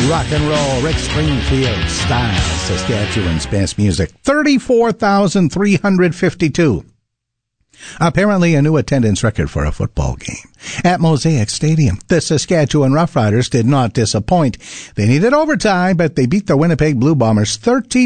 Rock and roll, Rick Springfield style, Saskatchewan's best music. 34,352. Apparently a new attendance record for a football game. At Mosaic Stadium, the Saskatchewan Roughriders did not disappoint. They needed overtime, but they beat the Winnipeg Blue Bombers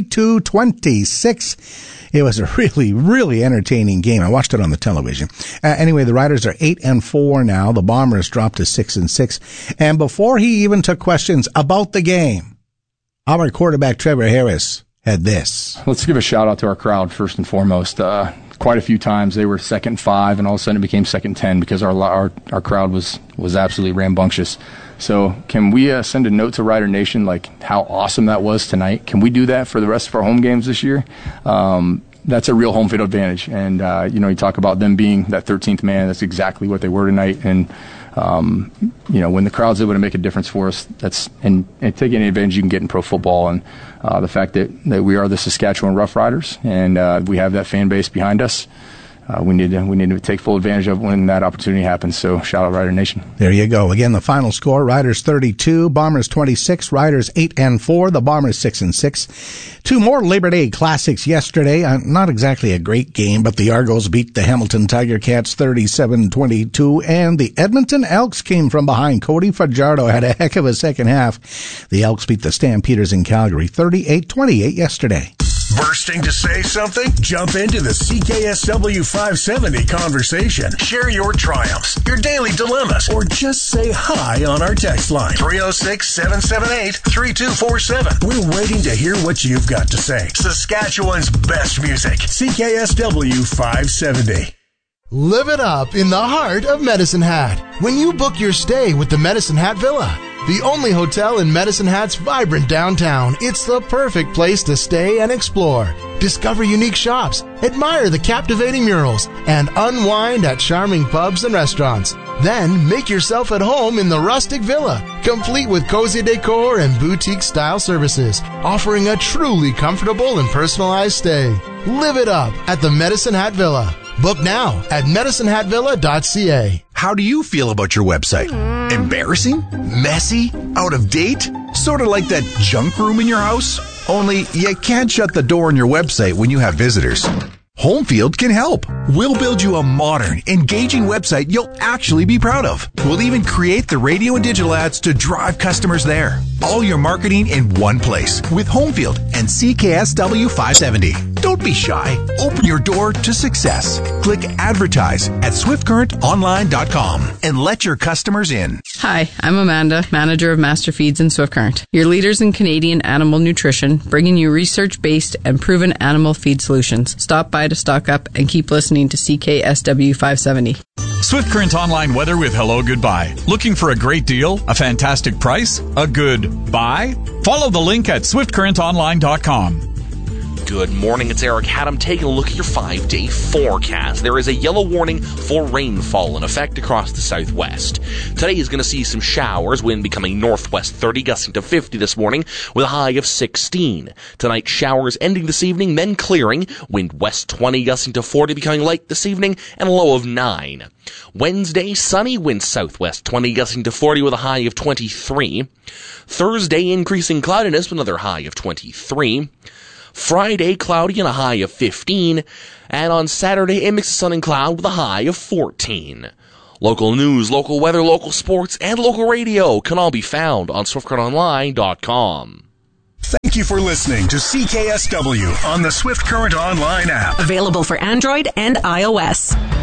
32-26. It was a really, really entertaining game. I watched it on the television. Anyway, the Riders are 8-4 now. The Bombers dropped to 6-6. And before he even took questions about the game, our quarterback Trevor Harris had this. Let's give a shout out to our crowd first and foremost. Quite a few times they were 2nd and 5, and all of a sudden it became 2nd and 10 because our crowd was absolutely rambunctious. So can we send a note to Rider Nation like how awesome that was tonight? Can we do that for the rest of our home games this year? That's a real home field advantage. And, you talk about them being that 13th man. That's exactly what they were tonight. And, when the crowd's able to make a difference for us, and taking any advantage you can get in pro football. And the fact that we are the Saskatchewan Roughriders and we have that fan base behind us. We need to take full advantage of when that opportunity happens. So shout out Rider Nation. There you go. Again, the final score: Riders 32, Bombers 26. Riders 8-4. The Bombers 6-6. Two more Labor Day classics yesterday. Not exactly a great game, but the Argos beat the Hamilton Tiger Cats 37-22, and the Edmonton Elks came from behind. Cody Fajardo had a heck of a second half. The Elks beat the Stampeders in Calgary 38-28 yesterday. Bursting to say something? Jump into the CKSW 570 conversation. Share your triumphs, your daily dilemmas, or just say hi on our text line. 306-778-3247. We're waiting to hear what you've got to say. Saskatchewan's best music. CKSW 570. Live it up in the heart of Medicine Hat when you book your stay with the Medicine Hat Villa. The only hotel in Medicine Hat's vibrant downtown, it's the perfect place to stay and explore. Discover unique shops, admire the captivating murals, and unwind at charming pubs and restaurants. Then make yourself at home in the rustic villa, complete with cozy decor and boutique-style services, offering a truly comfortable and personalized stay. Live it up at the Medicine Hat Villa. Book now at medicinehatvilla.ca. How do you feel about your website? Embarrassing? Messy? Out of date? Sort of like that junk room in your house? Only you can't shut the door on your website when you have visitors. Homefield can help. We'll build you a modern, engaging website you'll actually be proud of. We'll even create the radio and digital ads to drive customers there. All your marketing in one place with Homefield and CKSW 570. Don't be shy. Open your door to success. Click advertise at swiftcurrentonline.com and let your customers in. Hi, I'm Amanda, manager of Master Feeds in Swift Current. Your leaders in Canadian animal nutrition, bringing you research-based and proven animal feed solutions. Stop by to stock up and keep listening to CKSW 570. Swift Current Online weather with Hello Goodbye. Looking for a great deal? A fantastic price? A good buy? Follow the link at swiftcurrentonline.com. Good morning, it's Eric Haddam taking a look at your 5-day forecast. There is a yellow warning for rainfall in effect across the southwest. Today is going to see some showers, wind becoming northwest 30, gusting to 50 this morning with a high of 16. Tonight, showers ending this evening, then clearing, wind west 20, gusting to 40, becoming light this evening, and a low of 9. Wednesday, sunny, wind southwest 20, gusting to 40 with a high of 23. Thursday, increasing cloudiness with another high of 23. Friday, cloudy and a high of 15. And on Saturday, a mix of sun and cloud with a high of 14. Local news, local weather, local sports, and local radio can all be found on SwiftCurrentOnline.com. Thank you for listening to CKSW on the Swift Current Online app. Available for Android and iOS.